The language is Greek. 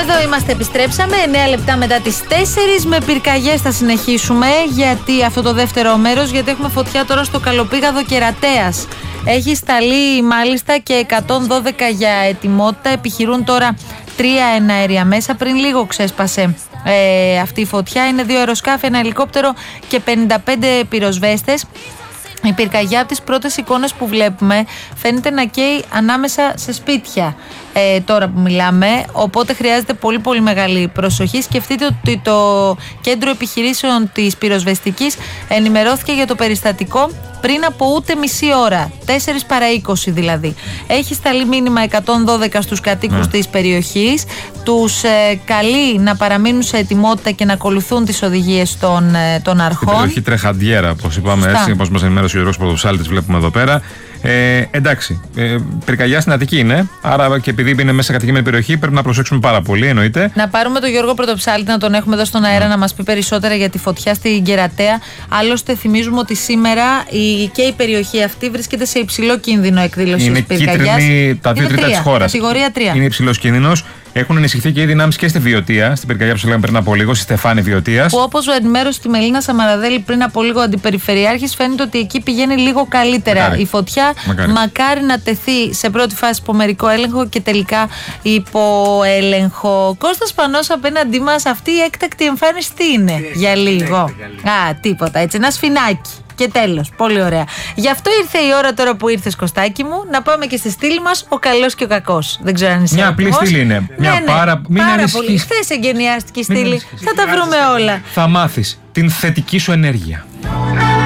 εδώ είμαστε, επιστρέψαμε 9 λεπτά μετά τις 4. Με πυρκαγιές θα συνεχίσουμε, γιατί αυτό το δεύτερο μέρος, γιατί έχουμε φωτιά τώρα στο Καλοπήγαδο Κερατέας. Έχει σταλεί μάλιστα και 112 για ετοιμότητα. Επιχειρούν τώρα 3 εναέρια μέσα. Πριν λίγο ξέσπασε αυτή η φωτιά. Είναι 2 αεροσκάφη, ένα ελικόπτερο και 55 πυροσβέστες. Η πυρκαγιά από τις πρώτες εικόνες που βλέπουμε φαίνεται να καίει ανάμεσα σε σπίτια τώρα που μιλάμε, οπότε χρειάζεται πολύ πολύ μεγάλη προσοχή. Σκεφτείτε ότι το κέντρο επιχειρήσεων της πυροσβεστικής ενημερώθηκε για το περιστατικό πριν από ούτε μισή ώρα, 4 παρά 20 δηλαδή. Έχει σταλεί μήνυμα 112 στους κατοίκους της περιοχής, τους καλεί να παραμείνουν σε ετοιμότητα και να ακολουθούν τις οδηγίες των αρχών. Η περιοχή Τρεχαντιέρα, όπως είπαμε, έτσι, όπως μας ενημέρωσε ο Γιώργος Πρωτοψάλτης, βλέπουμε εδώ πέρα. Εντάξει, πυρκαγιά στην Αττική είναι, άρα και επειδή είναι μέσα σε κατοικημένη περιοχή πρέπει να προσέξουμε πάρα πολύ, εννοείται. Να πάρουμε τον Γιώργο Πρωτοψάλτη, να τον έχουμε εδώ στον αέρα να μας πει περισσότερα για τη φωτιά στην Κερατέα. Άλλωστε, θυμίζουμε ότι σήμερα και η περιοχή αυτή βρίσκεται σε υψηλό κίνδυνο εκδήλωσης πυρκαγιάς. Είναι κίτρινη τα 2 τρίτα της χώρας. Κατηγορία 3. Είναι υψηλός κίνδυνος. Έχουν ενισχυθεί και οι δυνάμεις και στη Βιωτία, στην πυρκαγιά που σας λέγαμε πριν από λίγο, στη Στεφάνη Βιωτίας. Που όπως ενημέρωσε τη Μελίνα Σαμαραδέλη πριν από λίγο, αντιπεριφερειάρχης, φαίνεται ότι εκεί πηγαίνει λίγο καλύτερα η φωτιά. Μακάρι να τεθεί σε πρώτη φάση υπομερικό έλεγχο και τελικά υποέλεγχο. Κώστας Πανός απέναντί μας, αυτή η έκτακτη εμφάνιση τι είναι για λίγο? Τίποτα, έτσι, ένα σφινάκι. Και τέλος, πολύ ωραία. Γι' αυτό ήρθε η ώρα τώρα που ήρθες, Κωστάκι μου, να πάμε και στη στήλη μας, ο καλός και ο κακός. Δεν ξέρω αν είσαι μια απλή στήλη είναι. Πάρα πολύ. Χθες εγκαινιάστηκε η στήλη. Θα τα βρούμε όλα. Θα μάθεις την θετική σου ενέργεια.